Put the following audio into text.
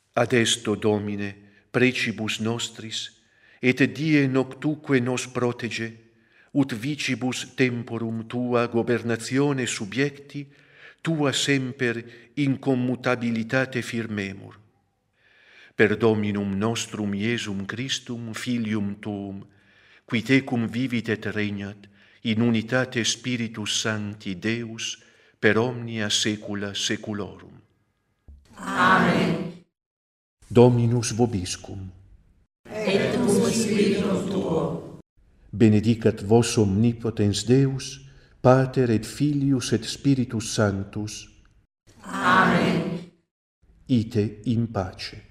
Adesto, Domine, precibus nostris, et die noctuque nos protege, ut vicibus temporum tua gobernatione subiecti, tua semper incommutabilitate firmemur. Per Dominum nostrum Iesum Christum, Filium Tuum, qui tecum vivit et regnat, in unitate Spiritus Sancti Deus, per omnia saecula saeculorum. Amen. Dominus vobiscum. Et cum spiritum tuo. Benedicat vos omnipotens Deus, Pater et Filius et Spiritus Sanctus. Amen. Ite in pace.